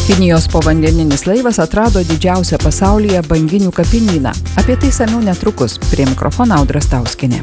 Kinijos povandeninis laivas atrado didžiausią pasaulyje banginių kapinyną. Apie tai samiau netrukus. Prie mikrofono Audra Stauskienė.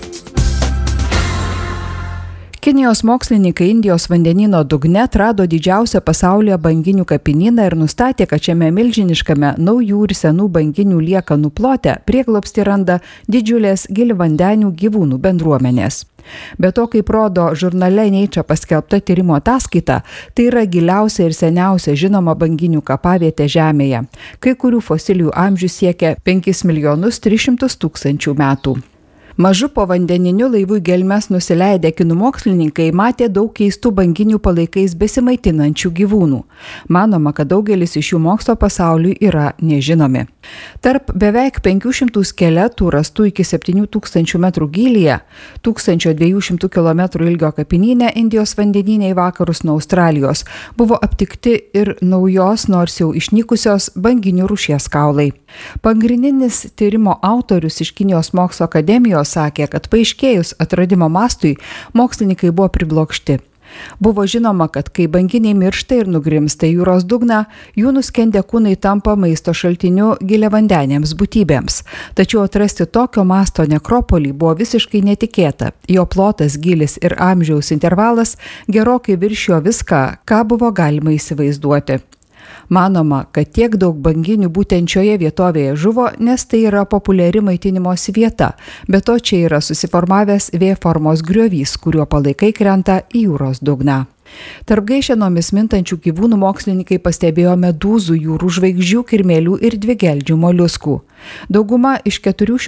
Kinijos mokslininkai Indijos vandenyno dugne atrado didžiausią pasaulyje banginių kapinyną ir nustatė, kad šiame milžiniškame naujų ir senų banginių liekanų plote prieglobstį randa didžiulės giliavandenių gyvūnų bendruomenės. Be to, kaip rodo žurnale Nature paskelbta tyrimo ataskaita, tai yra giliausia ir seniausia žinoma banginių kapavietė Žemėje. Kai kurių fosilijų amžius siekia 5 300 000 metų. Mažu povandeniniu laivu į gelmes nusileidę kinų mokslininkai matė daug keistų banginių palaikais besimaitinančių gyvūnų. Manoma, kad daugelis iš jų mokslo pasauliui yra nežinomi. Tarp beveik 500 skeletų rastų iki 7000 metrų gylyje, 1200 km ilgio kapinyne Indijos vandenyne į vakarus nuo Australijos buvo aptikti ir naujos, nors jau išnykusios banginių rūšies kaulai. Pagrindinis tyrimo autorius iš Kinijos mokslo akademijos sakė, kad paaiškėjus atradimo mastui, mokslininkai buvo priblokšti. Buvo žinoma, kad kai banginiai miršta ir nugrimsta į jūros dugną, jų nuskendę kūnai tampa maisto šaltiniu giliavandenėms būtybėms. Tačiau atrasti tokio masto nekropolį buvo visiškai netikėta. Jo plotas, gylis ir amžiaus intervalas gerokai viršijo viską, ką buvo galima įsivaizduoti. Manoma, kad tiek daug banginių būtent šioje vietovėje žuvo, nes tai yra populiari maitinimosi vieta, bet to čia yra susiformavęs V-formos griovys, kurio palaikai krenta į jūros dugną. Tarp gaišenomis mintančių gyvūnų mokslininkai pastebėjo medūzų, jūrų žvaigždžių, kirmėlių ir dvigeldžių moliuskų. Dauguma iš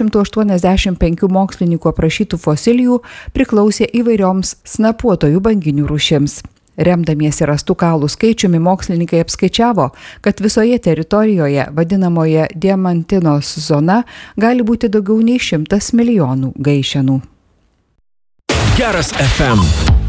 485 mokslininkų aprašytų fosilijų priklausė įvairioms snapuotojų banginių rūšims. Remdamiesi rastų kaulų skaičiumi, mokslininkai apskaičiavo, kad visoje teritorijoje, vadinamoje Diamantinos zona, gali būti daugiau nei 100 milijonų gaišenų. Geras FM.